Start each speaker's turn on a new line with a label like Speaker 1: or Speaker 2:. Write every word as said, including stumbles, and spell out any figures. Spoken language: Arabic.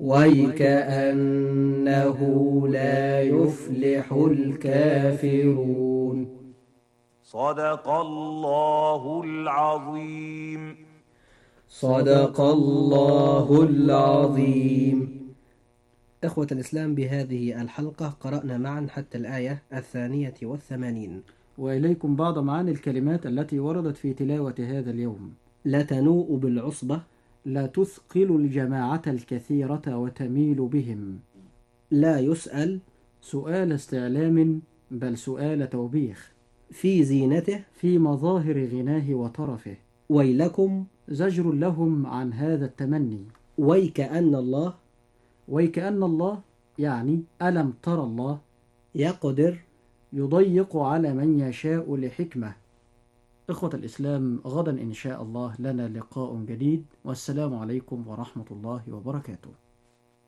Speaker 1: ويكأنه لا يفلح الكافرون.
Speaker 2: صدق الله العظيم.
Speaker 1: صدق الله العظيم. إخوة الإسلام، بهذه الحلقة قرأنا معا حتى الآية الثانية والثمانين.
Speaker 3: وإليكم بعض معاني الكلمات التي وردت في تلاوة هذا اليوم.
Speaker 1: لا تنوء بالعصبة.
Speaker 3: لا تثقل الجماعة الكثيرة وتميل بهم.
Speaker 1: لا يسأل.
Speaker 3: سؤال استعلام بل سؤال توبيخ.
Speaker 1: في زينته.
Speaker 3: في مظاهر غناه وطرفه.
Speaker 1: ويلكم.
Speaker 3: زجر لهم عن هذا التمني.
Speaker 1: ويكأن الله.
Speaker 3: ويكأن الله يعني ألم تر الله
Speaker 1: يقدر.
Speaker 3: يضيق على من يشاء لحكمة. إخوة الإسلام، غدا إن شاء الله لنا لقاء جديد، والسلام عليكم ورحمة الله وبركاته.